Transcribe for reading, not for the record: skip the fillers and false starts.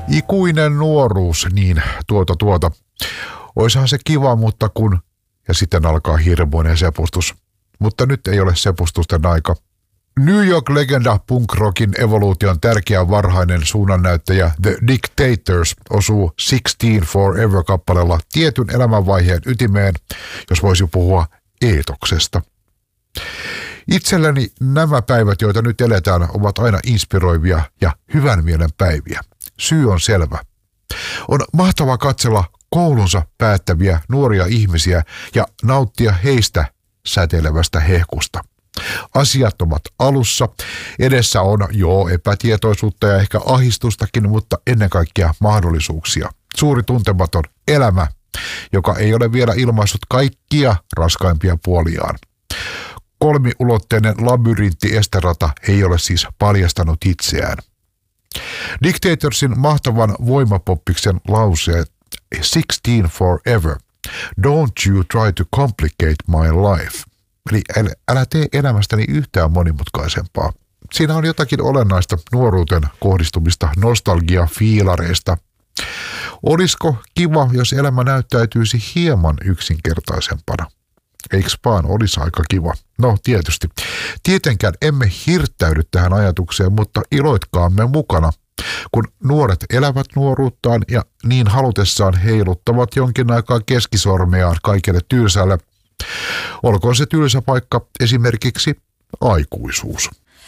Ikuinen nuoruus, niin tuota. Oishan se kiva, mutta kun... Ja sitten alkaa hirmuinen sepustus. Mutta nyt ei ole sepustusten aika. New York-legenda punk-rockin evoluution tärkeä varhainen suunnannäyttäjä The Dictators osuu 16 Forever-kappaleella tietyn elämänvaiheen ytimeen, jos voisi puhua eetoksesta. Itselleni nämä päivät, joita nyt eletään, ovat aina inspiroivia ja hyvän mielen päiviä. Syy on selvä. On mahtavaa katsella koulunsa päättäviä nuoria ihmisiä ja nauttia heistä säteilevästä hehkusta. Asiat ovat alussa, edessä on epätietoisuutta ja ehkä ahdistustakin, mutta ennen kaikkea mahdollisuuksia. Suuri tuntematon elämä, joka ei ole vielä ilmaissut kaikkia raskaimpia puoliaan. Kolmiulotteinen labyrintti esterata ei ole siis paljastanut itseään. Dictatorsin mahtavan voimapoppiksen lauseet 16 forever. Don't you try to complicate my life. Eli älä tee elämästäni yhtään monimutkaisempaa. Siinä on jotakin olennaista nuoruuteen kohdistumista nostalgia-fiilareista. Olisiko kiva, jos elämä näyttäytyisi hieman yksinkertaisempana? Eiks vaan olisi aika kiva? No tietysti. Tietenkään emme hirttäydy tähän ajatukseen, mutta iloitkaamme mukana, kun nuoret elävät nuoruuttaan ja niin halutessaan heiluttavat jonkin aikaa keskisormeaan kaikelle tylsälle. Olkoon se tylsä paikka esimerkiksi aikuisuus.